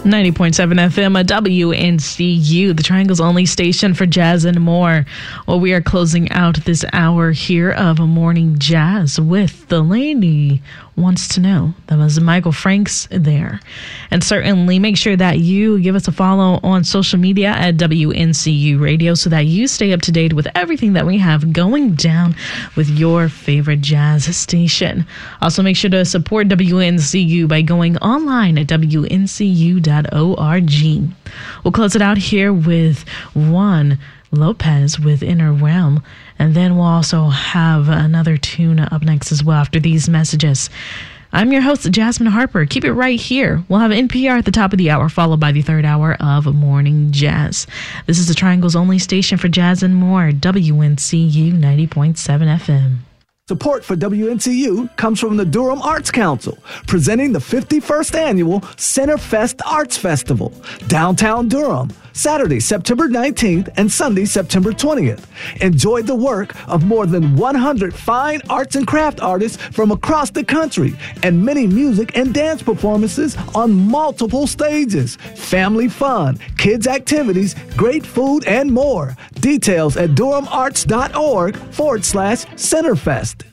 90.7 FM, WNCU, the Triangle's only station for jazz and more. Well, we are closing out this hour here of a Morning Jazz with The Lady Wants to Know. That was Michael Franks there. And certainly make sure that you give us a follow on social media at WNCU Radio so that you stay up to date with everything that we have going down with your favorite jazz station. Also, make sure to support WNCU by going online at WNCU.org. We'll close it out here with Juan Lopez with Inner Realm, and then we'll also have another tune up next as well after these messages. I'm your host, Jasmine Harper. Keep it right here. We'll have NPR at the top of the hour, followed by the third hour of Morning Jazz. This is the Triangle's only station for jazz and more, WNCU 90.7 FM. Support for WNCU comes from the Durham Arts Council, presenting the 51st Annual Centerfest Arts Festival, downtown Durham, Saturday, September 19th and Sunday, September 20th. Enjoy the work of more than 100 fine arts and craft artists from across the country and many music and dance performances on multiple stages. Family fun, kids activities, great food, and more. Details at durhamarts.org/Centerfest.